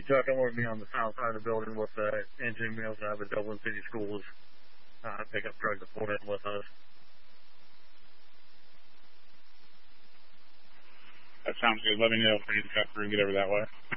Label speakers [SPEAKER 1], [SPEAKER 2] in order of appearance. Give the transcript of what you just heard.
[SPEAKER 1] truck. I'm going to be on the south side of the building with the engine. We also have a Dublin City Schools pickup truck to pull in with us.
[SPEAKER 2] That sounds good. Let me know if we need to cut through and get over that way.